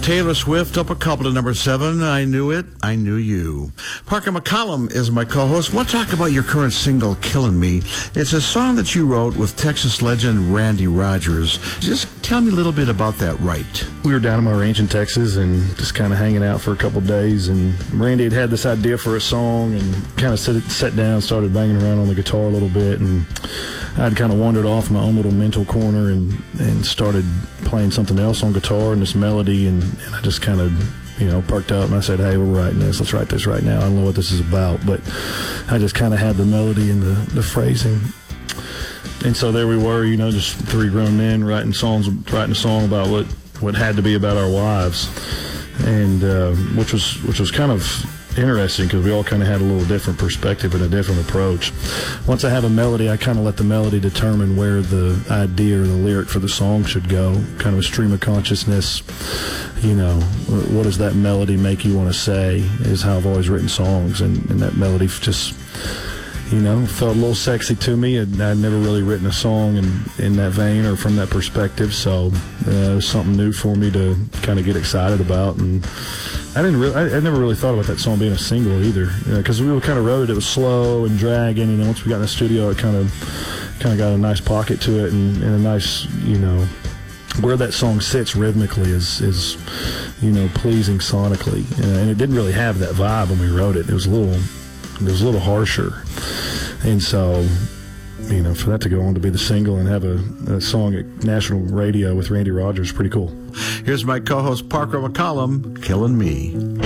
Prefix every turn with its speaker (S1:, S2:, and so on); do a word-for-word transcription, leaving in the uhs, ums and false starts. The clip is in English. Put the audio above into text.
S1: Taylor Swift up a couple to number seven. I Knew It, I Knew You. Parker McCollum is my co-host. I want to talk about your current single, Killing Me. It's a song that you wrote with Texas legend Randy Rogers. Just tell me a little bit about that right.
S2: We were down at my ranch in Texas and just kind of hanging out for a couple of days, and Randy had had this idea for a song and kind of sat, sat down, started banging around on the guitar a little bit, and I'd kind of wandered off my own little mental corner and, and started playing something else on guitar and this melody, and, and I just kind of, you know, perked up and I said, hey, we're writing this. Let's write this right now. I don't know what this is about, but I just kind of had the melody and the, the phrasing. And so there we were, you know, just three grown men writing songs, writing a song about what, what had to be about our wives, and uh, which was which was kind of interesting because we all kind of had a little different perspective and a different approach. Once I have a melody, I kind of let the melody determine where the idea or the lyric for the song should go, kind of a stream of consciousness. You know, what does that melody make you want to say is how I've always written songs, and, and that melody just, you know, felt a little sexy to me. I'd, I'd never really written a song in, in that vein or from that perspective, so uh, it was something new for me to kind of get excited about. And I didn't really, I, I never really thought about that song being a single either, because you know, we kind of wrote it. It was slow and dragging, and then once we got in the studio, it kind of kind of got a nice pocket to it, and, and a nice, you know, where that song sits rhythmically is, is you know, pleasing sonically, uh, and it didn't really have that vibe when we wrote it. It was a little, it was a little harsher, and so, you know, for that to go on to be the single and have a, a song at national radio with Randy Rogers is pretty cool.
S1: Here's my co-host Parker McCollum, Killing Me.